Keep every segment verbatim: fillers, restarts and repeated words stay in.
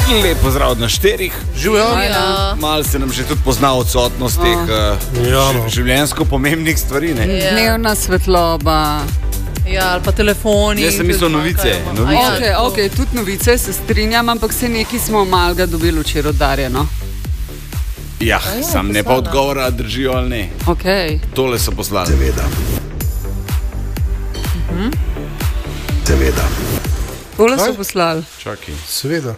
Lep pozdrav na štirih. Živijo. Ja. Mal se nam že tudi pozna odsotnost teh uh, Ja, no. življenjsko pomembnih stvari. Ne? Ja. Dnevna svetloba. Ja, ali pa telefoni. Jaz sem mislil novice, A novice. ja, Okay, to- okay, tudi novice se strinjam, ampak se neki smo malega dobili včeraj darjeno. Ja, ja, sam ne pa poslala. odgovora, ali držijo ali ne. Okay. Tole so poslali. Seveda. Seveda. Tole so Kaj? poslali. Čakaj. Seveda.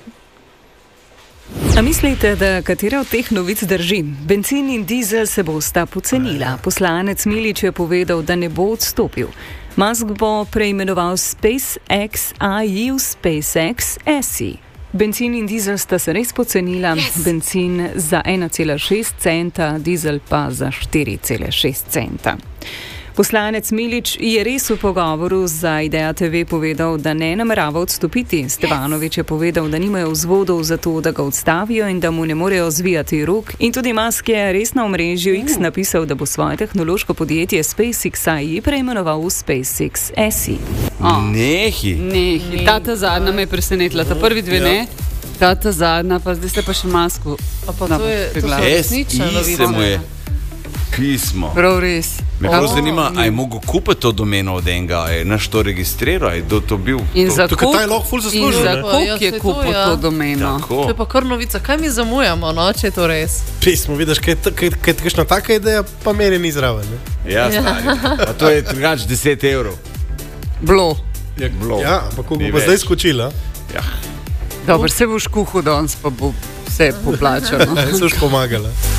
A mislite, da katera od teh novic drži? Bencin in dizel se bosta pocenila. Poslanec Milič je povedal, da ne bo odstopil. Musk bo preimenoval SpaceX A I v SpaceX S I. Bencin in dizel sta se res pocenila, yes. Bencin za ena cela šest centa, dizel pa za štiri cela šest centa. Poslanec Milič je res v pogovoru za Idea T V povedal, da ne namerava odstopiti. Stevanovič je povedal, da nimajo vzvodov za to, da ga odstavijo in da mu ne morejo zvijati rok. In tudi Musk je res na omrežju X napisal, da bo svoje tehnološko podjetje SpaceX A I preimenoval v SpaceX S I. Oh. Nehi. Ne, ta ta zadnja me je presenetila, ta prvi dve ne, ta ta zadnja, pa zdaj ste pa še Masku. A pa to je- to so- S resnične I novice. se mu je pismo. Prav res. Me prav O, zanima, a je mogel kupiti to domeno od enega, a je naš to registriral, a je kdo to bil? In to, za Tukaj koliko ta je lahko ful in zaslužil, za ne? koliko Ja, je saj to, kupil ja. to domeno? Tako. To je pa kar novica. Kaj mi zamujamo, no, če je to res? Pismo, vidiš, kaj je kakšna taka ideja, pa meri ni zraven. Ne? Ja, stari. Pa to je drugač deset evrov. Bilo. Ja, Bilo. ja, ampak ko Ni bo več. zdaj skočila, Ja. Dobro, se boš kuhal danes, pa bo vse poplačano. se boš pomagala.